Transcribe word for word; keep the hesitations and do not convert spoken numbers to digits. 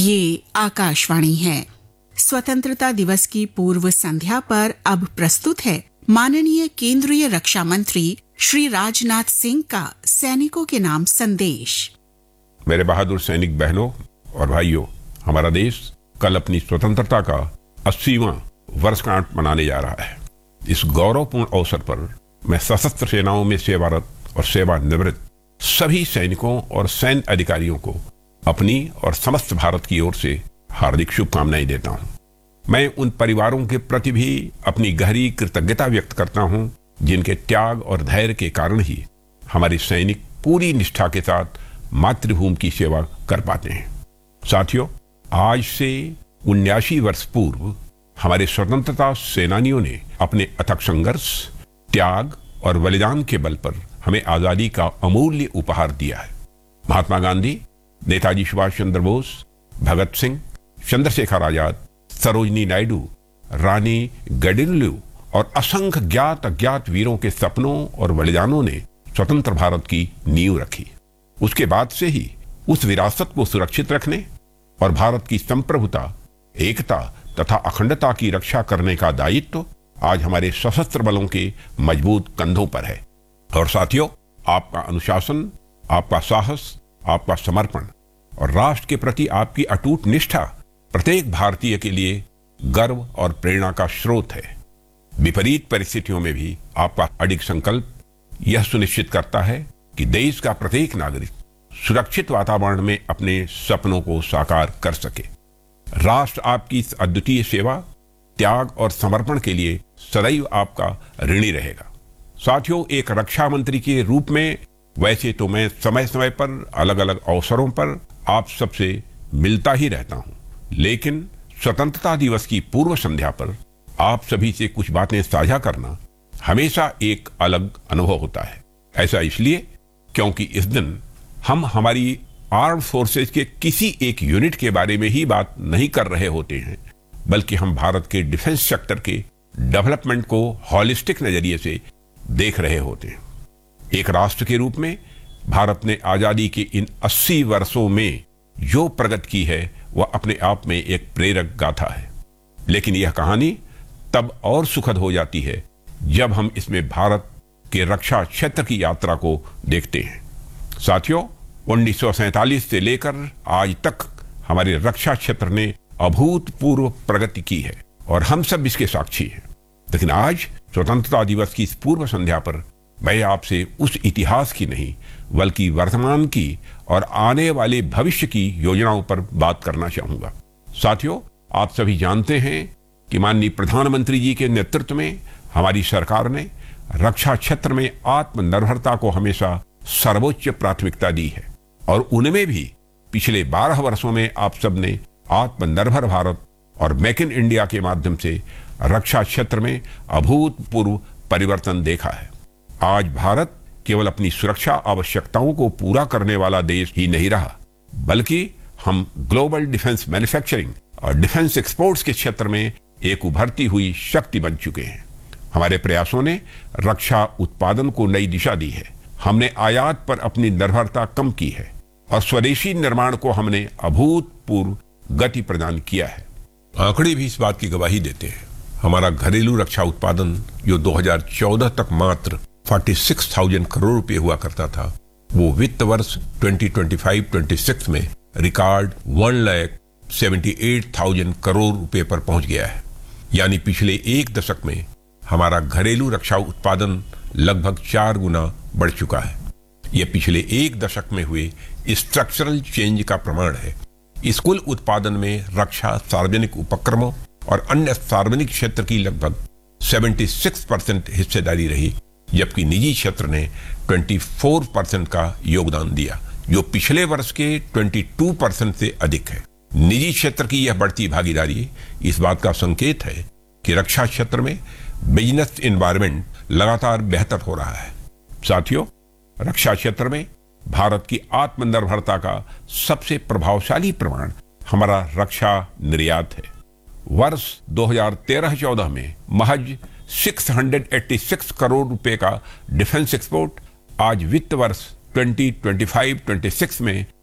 ये आकाशवाणी है। स्वतंत्रता दिवस की पूर्व संध्या पर अब प्रस्तुत है माननीय केंद्रीय रक्षा मंत्री श्री राजनाथ सिंह का सैनिकों के नाम संदेश। मेरे बहादुर सैनिक बहनों और भाइयों, हमारा देश कल अपनी स्वतंत्रता का अस्सीवां वर्षगांठ मनाने जा रहा है। इस गौरवपूर्ण अवसर पर मैं सशस्त्र सेनाओं में सेवारत और सेवानिवृत्त सभी सैनिकों और सैन्य अधिकारियों को अपनी और समस्त भारत की ओर से हार्दिक शुभकामनाएं देता हूं। मैं उन परिवारों के प्रति भी अपनी गहरी कृतज्ञता व्यक्त करता हूं, जिनके त्याग और धैर्य के कारण ही हमारे सैनिक पूरी निष्ठा के साथ मातृभूमि की सेवा कर पाते हैं। साथियों, आज से उन्यासी वर्ष पूर्व हमारे स्वतंत्रता सेनानियों ने अपने अथक संघर्ष, त्याग और बलिदान के बल पर हमें आजादी का अमूल्य उपहार दिया है। महात्मा गांधी, नेताजी सुभाष चंद्र बोस, भगत सिंह, चंद्रशेखर आजाद, सरोजनी नायडू, रानी गडिनलिउ और असंख्य ज्ञात अज्ञात वीरों के सपनों और बलिदानों ने स्वतंत्र भारत की नींव रखी। उसके बाद से ही उस विरासत को सुरक्षित रखने और भारत की संप्रभुता, एकता तथा अखंडता की रक्षा करने का दायित्व आज हमारे सशस्त्र बलों के मजबूत कंधों पर है। और साथियों, आपका अनुशासन, आपका साहस, आपका समर्पण और राष्ट्र के प्रति आपकी अटूट निष्ठा प्रत्येक भारतीय के लिए गर्व और प्रेरणा का स्रोत है। विपरीत परिस्थितियों में भी आपका अडिग संकल्प यह सुनिश्चित करता है कि देश का प्रत्येक नागरिक सुरक्षित वातावरण में अपने सपनों को साकार कर सके। राष्ट्र आपकी इस अद्वितीय सेवा, त्याग और समर्पण के लिए सदैव आपका ऋणी रहेगा। साथियों, एक रक्षा मंत्री के रूप में वैसे तो मैं समय समय पर अलग अलग अवसरों पर आप सबसे मिलता ही रहता हूं, लेकिन स्वतंत्रता दिवस की पूर्व संध्या पर आप सभी से कुछ बातें साझा करना हमेशा एक अलग अनुभव होता है। ऐसा इसलिए क्योंकि इस दिन हम हमारी आर्म फोर्सेज के किसी एक यूनिट के बारे में ही बात नहीं कर रहे होते हैं, बल्कि हम भारत के डिफेंस सेक्टर के डेवलपमेंट को हॉलिस्टिक नजरिए से देख रहे होते हैं। एक राष्ट्र के रूप में भारत ने आजादी के इन अस्सी वर्षों में जो प्रगति की है वह अपने आप में एक प्रेरक गाथा है। लेकिन यह कहानी तब और सुखद हो जाती है जब हम इसमें भारत के रक्षा क्षेत्र की यात्रा को देखते हैं। साथियों, उन्नीस सौ सैंतालीस से लेकर आज तक हमारे रक्षा क्षेत्र ने अभूतपूर्व प्रगति की है और हम सब इसके साक्षी हैं। लेकिन आज स्वतंत्रता दिवस की इस पूर्व संध्या पर मैं आपसे उस इतिहास की नहीं बल्कि वर्तमान की और आने वाले भविष्य की योजनाओं पर बात करना चाहूंगा। साथियों, आप सभी जानते हैं कि माननीय प्रधानमंत्री जी के नेतृत्व में हमारी सरकार ने रक्षा क्षेत्र में आत्मनिर्भरता को हमेशा सर्वोच्च प्राथमिकता दी है और उनमें भी पिछले बारह वर्षों में आप सबने आत्मनिर्भर भारत और मेक इन इंडिया के माध्यम से रक्षा क्षेत्र में अभूतपूर्व परिवर्तन देखा है। आज भारत केवल अपनी सुरक्षा आवश्यकताओं को पूरा करने वाला देश ही नहीं रहा, बल्कि हम ग्लोबल डिफेंस मैन्युफैक्चरिंग और डिफेंस एक्सपोर्ट्स के क्षेत्र में एक उभरती हुई शक्ति बन चुके हैं। हमारे प्रयासों ने रक्षा उत्पादन को नई दिशा दी है। हमने आयात पर अपनी निर्भरता कम की है और स्वदेशी निर्माण को हमने अभूतपूर्व गति प्रदान किया है। आंकड़े भी इस बात की गवाही देते हैं। हमारा घरेलू रक्षा उत्पादन जो दो हज़ार चौदह तक मात्र छियालीस हज़ार करोड़ रुपए हुआ करता था, वो वित्त वर्ष दो हज़ार पच्चीस छब्बीस में रिकॉर्ड एक लाख अठहत्तर हज़ार करोड़ रुपए पर पहुंच गया है। यानी पिछले एक दशक में हमारा घरेलू रक्षा उत्पादन लगभग चार गुना बढ़ चुका है। यह पिछले एक दशक में हुए स्ट्रक्चरल चेंज का प्रमाण है। इस कुल उत्पादन में रक्षा, सार्वजनिक उपक्रमों और अन्य सार्वजनिक क्षेत्र की लगभग छिहत्तर परसेंट हिस्सेदारी रही, जबकि निजी क्षेत्र ने चौबीस परसेंट का योगदान दिया, जो पिछले वर्ष के बाईस परसेंट से अधिक है। निजी क्षेत्र की यह बढ़ती भागीदारी इस बात का संकेत है कि रक्षा क्षेत्र में बिजनेस एनवायरनमेंट लगातार बेहतर हो रहा है। साथियों, रक्षा क्षेत्र में भारत की आत्मनिर्भरता का सबसे प्रभावशाली प्रमाण हमारा रक्षा निर्यात है। वर्ष दो हज़ार तेरह चौदह में महज छह सौ छियासी करोड़ रुपए का डिफेंस एक्सपोर्ट आज वित्त वर्ष दो हज़ार पच्चीस छब्बीस में